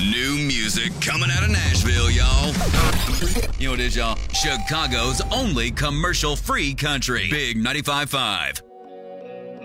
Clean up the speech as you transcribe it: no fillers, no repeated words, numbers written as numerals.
New music coming out of Nashville, y'all. You know what it is, y'all? Chicago's only commercial-free country. Big 95.5.